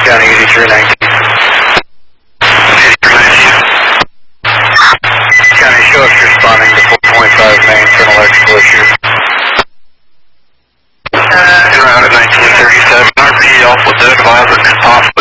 County 8319. 8319. County Sheriff's responding to 4.5 main for an electrical issue. Around at 1937. RP Alpha Dead, Advisor, possible.